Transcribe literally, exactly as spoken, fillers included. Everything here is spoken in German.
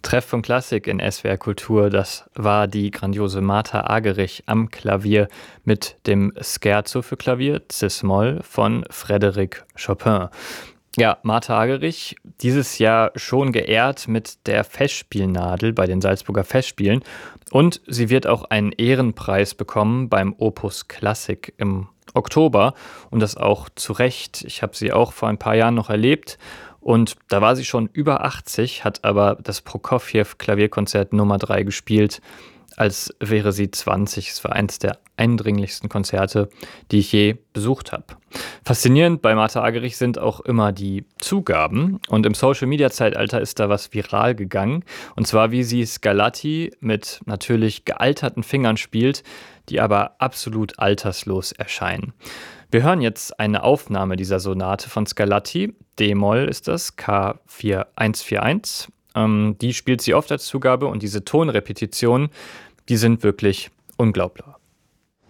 Treff von Klassik in S W R Kultur, das war die grandiose Martha Argerich am Klavier mit dem Scherzo für Klavier, Cis-Moll von Frédéric Chopin. Ja, Martha Argerich, dieses Jahr schon geehrt mit der Festspielnadel bei den Salzburger Festspielen, und sie wird auch einen Ehrenpreis bekommen beim Opus Klassik im Oktober, und das auch zu Recht. Ich habe sie auch vor ein paar Jahren noch erlebt. Und da war sie schon über achtzig, hat aber das Prokofjew-Klavierkonzert Nummer drei gespielt, als wäre sie zwanzig. Es war eines der eindringlichsten Konzerte, die ich je besucht habe. Faszinierend bei Martha Argerich sind auch immer die Zugaben. Und im Social-Media-Zeitalter ist da was viral gegangen. Und zwar, wie sie Scarlatti mit natürlich gealterten Fingern spielt, die aber absolut alterslos erscheinen. Wir hören jetzt eine Aufnahme dieser Sonate von Scarlatti. D-Moll ist das, K vier eins vier eins. Ähm, die spielt sie oft als Zugabe, und diese Tonrepetitionen, die sind wirklich unglaublich.